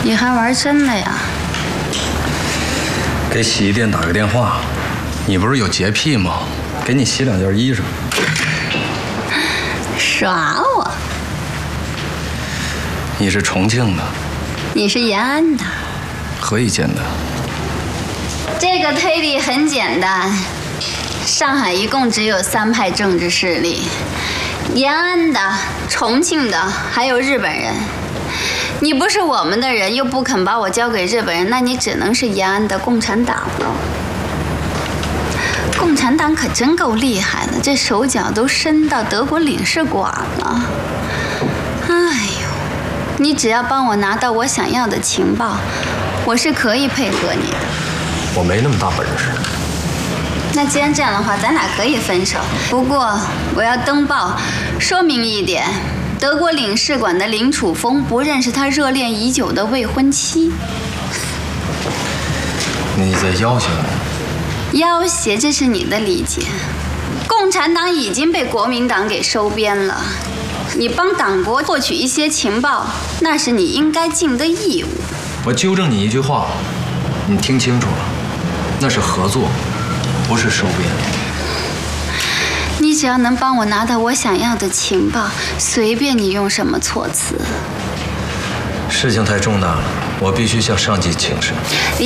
你还玩真的呀？ 给洗衣店打个电话，你不是有洁癖吗？给你洗2件衣裳。 耍我？ 你是重庆的？ 你是延安的？ 何以见得？ 这个推理很简单。上海一共只有3派政治势力，延安的、重庆的，还有日本人。你不是我们的人，又不肯把我交给日本人，那你只能是延安的共产党了。共产党可真够厉害的，这手脚都伸到德国领事馆了。哎呦，你只要帮我拿到我想要的情报，我是可以配合你的。 我没那么大本事。 那既然这样的话，咱俩可以分手。不过我要登报说明一点，德国领事馆的林楚风不认识他热恋已久的未婚妻。 你在要挟我？ 要挟，这是你的理解。共产党已经被国民党给收编了，你帮党国获取一些情报，那是你应该尽的义务。 我纠正你一句话，你听清楚了，那是合作，不是收编。 你只要能帮我拿到我想要的情报，随便你用什么措辞。 事情太重大了，我必须向上级请示。